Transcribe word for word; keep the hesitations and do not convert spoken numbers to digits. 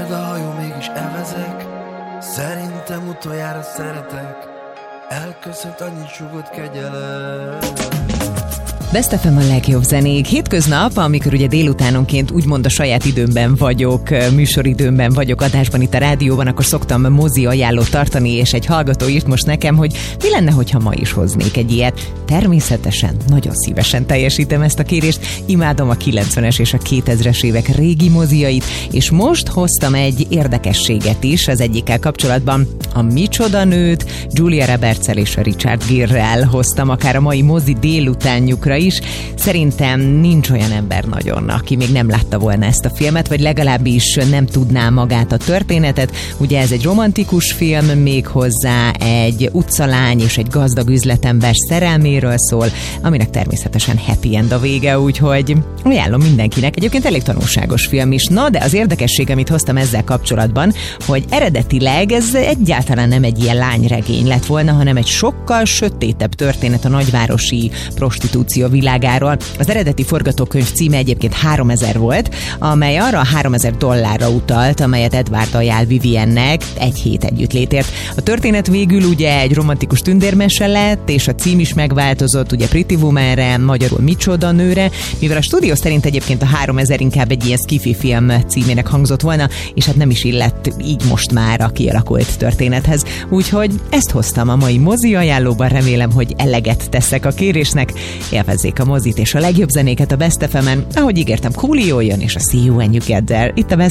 de ha jó, mégis elvezek. Szerintem utoljára szeretek. Elköszönt, annyit sugott kegyelem. Best ef em a legjobb zenék. Hétköznap, amikor ugye délutánonként úgymond a saját időmben vagyok, műsoridőmben vagyok adásban itt a rádióban, akkor szoktam mozi ajánlót tartani, és egy hallgató írt most nekem, hogy mi lenne, hogyha ma is hoznék egy ilyet. Természetesen, nagyon szívesen teljesítem ezt a kérést. Imádom a kilencvenes és a kétezres évek régi moziait, és most hoztam egy érdekességet is az egyikkel kapcsolatban. A Micsoda nőt Julia Roberts-el és a Richard Gere-rel hoztam akár a mai mozi délutánjukra is. Szerintem nincs olyan ember nagyon, aki még nem látta volna ezt a filmet, vagy legalábbis nem tudná magát a történetet. Ugye ez egy romantikus film, méghozzá egy utcalány és egy gazdag üzletember szerelméről szól, aminek természetesen happy end a vége, úgyhogy ajánlom mindenkinek. Egyébként elég tanulságos film is. Na, de az érdekesség, amit hoztam ezzel kapcsolatban, hogy eredetileg ez egyáltalán nem egy ilyen lányregény lett volna, hanem egy sokkal sötétebb történet a nagyvárosi prostitúció világáról. Az eredeti forgatókönyv címe egyébként háromezer volt, amely arra a háromezer dollárra utalt, amelyet Edward ajánl Viviennek egy hét együttlétért. A történet végül ugye egy romantikus tündérmese lett, és a cím is megváltozott, ugye Pretty Womanre, magyarul Micsoda nőre, mivel a stúdió szerint egyébként a háromezer inkább egy ilyen skifi film címének hangzott volna, és hát nem is illett így most már a kialakult történethez. Úgyhogy ezt hoztam a mai mozi ajánlóban, remélem, hogy eleget teszek a kérésnek. Élvezzék a mozit és a legjobb zenéket a Best ef emen, ahogy ígértem, Coolio jön, és a See You When You Get There. Itt a Best